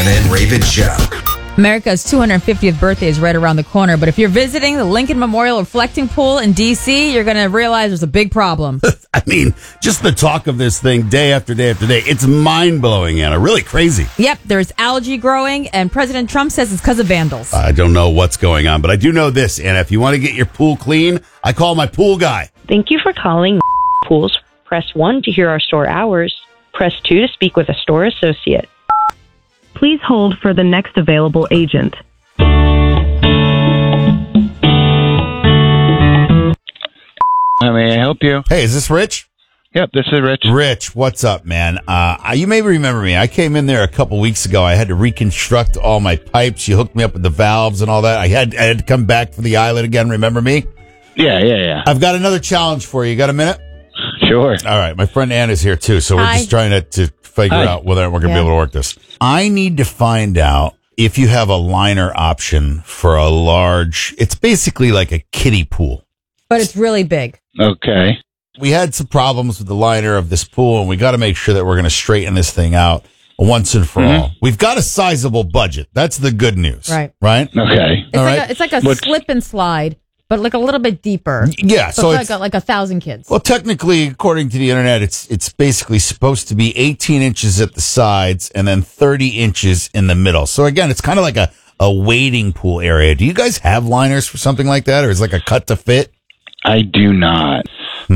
Anna and Raven Show. America's 250th birthday is right around the corner, but if you're visiting the Lincoln Memorial Reflecting Pool in D.C., you're going to realize there's a big problem. I mean, just the talk of this thing day after day after day, it's mind-blowing, Anna. Really crazy. Yep, there's algae growing, and President Trump says it's because of vandals. I don't know what's going on, but I do know this, Anna. If you want to get your pool clean, I call my pool guy. Thank you for calling Pools. Press 1 to hear our store hours. Press 2 to speak with a store associate. Please hold for the next available agent. How may I help you? Hey, is this Rich? Yep, this is Rich. Rich, what's up, man? You may remember me. I came in there a couple weeks ago. I had to reconstruct all my pipes. You hooked me up with the valves and all that. I had to come back for the island again. Remember me? Yeah. I've got another challenge for you. You got a minute? Sure. All right. My friend Anna's here, too, so we're Hi. just trying to figure out whether we're going to be able to work this. I need to find out if you have a liner option for a large, it's basically like a kiddie pool. But it's really big. Okay. We had some problems with the liner of this pool, and we got to make sure that we're going to straighten this thing out once and for all. We've got a sizable budget. That's the good news. Right. Right? Okay. It's like a slip and slide, but like a little bit deeper. Yeah. So So it's like 1,000 kids. well, technically, according to the internet, it's basically supposed to be 18 inches at the sides and then 30 inches in the middle. So again, it's kind of like a wading pool area. Do you guys have liners for something like that, or is it like a cut to fit? I do not.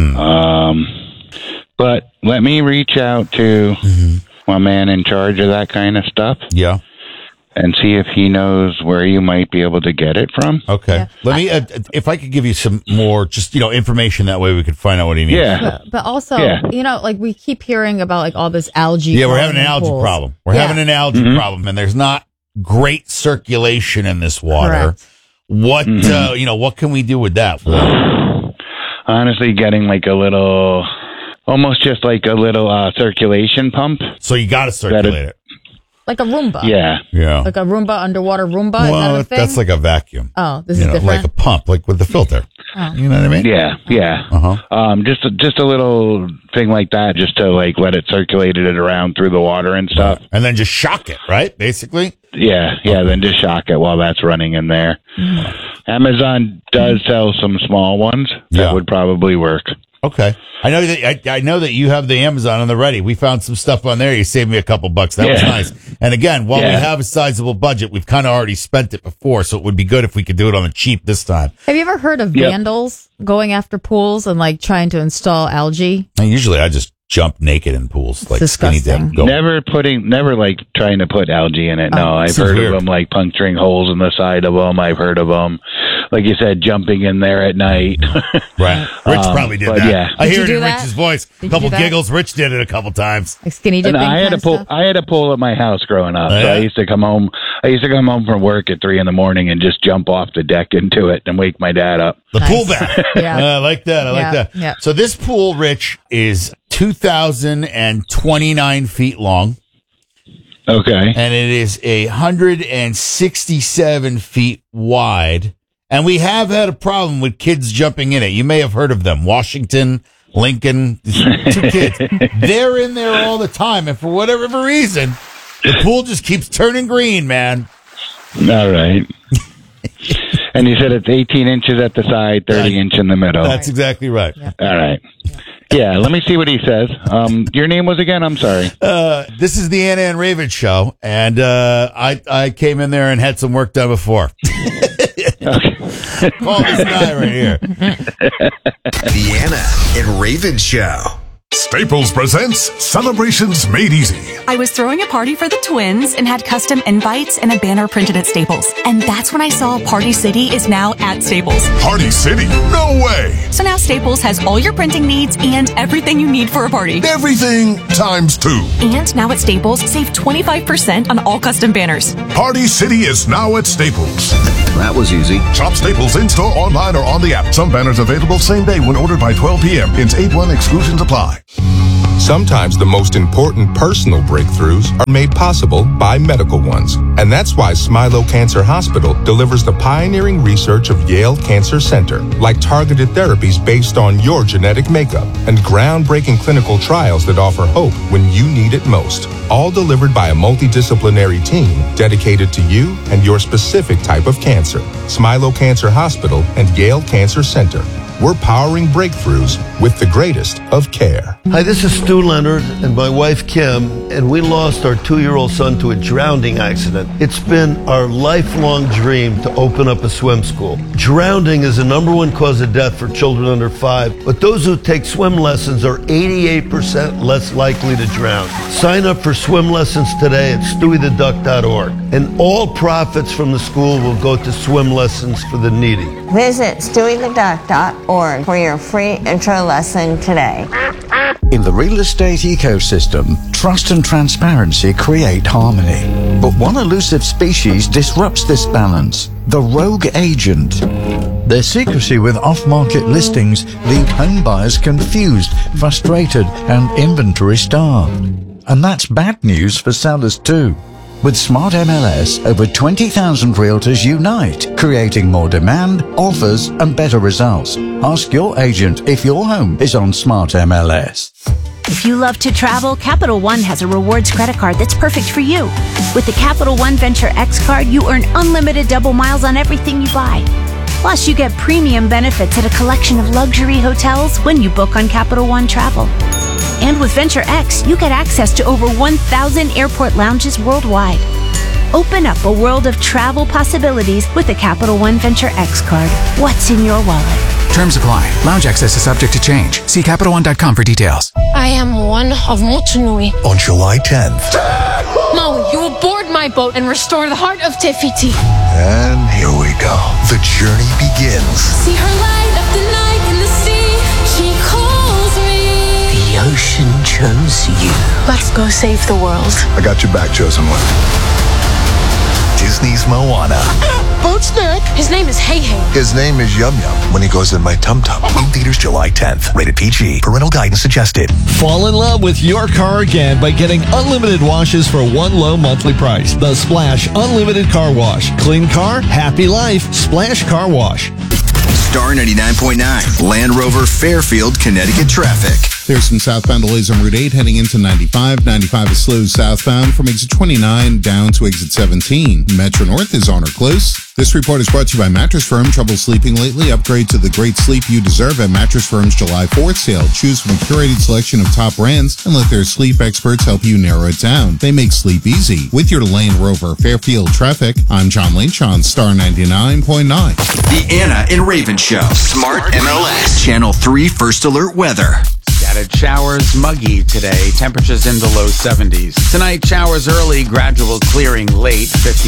But let me reach out to my man in charge of that kind of stuff Yeah. and see if he knows where you might be able to get it from. Okay. Yeah. Let me, if I could give you some more, just, information, that way we could find out what he needs. Yeah. But also, Yeah. like we keep hearing about like all this algae. Yeah, we're growing having an in algae pools. problem. We're having an algae problem, and there's not great circulation in this water. Correct. What, what can we do with that? Honestly, getting like a little, almost just like a little circulation pump. So you got to circulate it. Like a Roomba. Yeah. Yeah. Like a Roomba, underwater Roomba. Is that Well, a thing? that's like a vacuum. Oh, this is different. like a pump, like with the filter. Oh. You know what I mean? Yeah. Uh-huh. Just a little thing like that, just to like let it circulate it around through the water and stuff. And then just shock it, right? Basically. Yeah. Then just shock it while that's running in there. Amazon does sell some small ones that would probably work. Okay. I know that you have the Amazon on the ready. We found some stuff on there. You saved me a couple bucks. That was nice. And again, while we have a sizable budget, we've kind of already spent it before, so it would be good if we could do it on the cheap this time. Have you ever heard of vandals going after pools and like trying to install algae? And usually I just jump naked in pools, like skinny Disgusting. dip. Go. Never like trying to put algae in it. No, I've Seems heard weird. of them like puncturing holes in the side of them. I've heard of them, like you said, jumping in there at night. Right. Rich probably did but that. yeah. I Did hear you it do in that? Rich's voice. Did you A couple do that? giggles. Rich did it a couple times. Like skinny dipping? And I had kind a of pool. stuff? I had a pool at my house growing up. Oh, So yeah? I used to come home. From work at 3 a.m. and just jump off the deck into it and wake my dad up. The pool bath. Yeah. I like that. I like Yeah, that. yeah. So this pool, Rich, is 2,029 feet long, Okay. and it is 167 feet wide. And we have had a problem with kids jumping in it. You may have heard of them. Washington, Lincoln, 2 kids. They're in there all the time. And for whatever reason, the pool just keeps turning green, man. All right. And you said it's 18 inches at the side, 30 inch in the middle. That's exactly right. All right. Yeah, let me see what he says. Your name was again? I'm sorry. This is the Anna and Raven show, and I came in there and had some work done before. Call this guy right here. The Anna and Raven Show. Staples presents Celebrations Made Easy. I was throwing a party for the twins and had custom invites and a banner printed at Staples. And that's when I saw Party City is now at Staples. Party City? No way! So now Staples has all your printing needs and everything you need for a party. Everything times 2. And now at Staples, save 25% on all custom banners. Party City is now at Staples. That was easy. Shop Staples in-store, online, or on the app. Some banners available same day when ordered by 12 p.m. Hence 8-1 exclusions apply. Sometimes the most important personal breakthroughs are made possible by medical ones. And that's why Smilow Cancer Hospital delivers the pioneering research of Yale Cancer Center, like targeted therapies based on your genetic makeup and groundbreaking clinical trials that offer hope when you need it most. All delivered by a multidisciplinary team dedicated to you and your specific type of cancer. Smilow Cancer Hospital and Yale Cancer Center. We're powering breakthroughs with the greatest of care. Hi, this is Stu Leonard and my wife Kim, and we lost our 2-year-old son to a drowning accident. It's been our lifelong dream to open up a swim school. Drowning is the #1 cause of death for children under 5, but those who take swim lessons are 88% less likely to drown. Sign up for swim lessons today at stewietheduck.org, and all profits from the school will go to swim lessons for the needy. Visit stewietheduck.org for your free intro lesson today. In the real estate ecosystem, trust and transparency create harmony. But one elusive species disrupts this balance: the rogue agent. Their secrecy with off-market listings leave home buyers confused, frustrated, and inventory starved. And that's bad news for sellers too. With Smart MLS, over 20,000 realtors unite, creating more demand, offers, and better results. Ask your agent if your home is on Smart MLS. If you love to travel, Capital One has a rewards credit card that's perfect for you. With the Capital One Venture X card, you earn unlimited double miles on everything you buy. Plus, you get premium benefits at a collection of luxury hotels when you book on Capital One Travel. And with Venture X, you get access to over 1,000 airport lounges worldwide. Open up a world of travel possibilities with the Capital One Venture X card. What's in your wallet? Terms apply. Lounge access is subject to change. See CapitalOne.com for details. I am one of Motunui. On July 10th. Maui, you will board my boat and restore the heart of Te Fiti. And here we go. The journey begins. See her light up the night in the sea. She calls me. The ocean chose you. Let's go save the world. I got your back, chosen one. Disney's Moana. Boat snack. His name is Hey Hey. His name is Yum Yum when he goes in my tum tum. In theaters July 10th. Rated PG. Parental guidance suggested. Fall in love with your car again by getting unlimited washes for one low monthly price. The Splash Unlimited Car Wash. Clean car, happy life. Splash Car Wash. Star 99.9. Land Rover Fairfield, Connecticut traffic. There's some southbound delays on Route 8 heading into 95. 95 is slow southbound from exit 29 down to exit 17. Metro North is on or close. This report is brought to you by Mattress Firm. Trouble sleeping lately? Upgrade to the great sleep you deserve at Mattress Firm's July 4th sale. Choose from a curated selection of top brands and let their sleep experts help you narrow it down. They make sleep easy. With your Land Rover Fairfield traffic, I'm John Lynch on Star 99.9. The Anna and Raven Show. Smart MLS. Channel 3 First Alert Weather. Scattered showers, muggy today. Temperatures in the low 70s. Tonight, showers early, gradual clearing late, 50.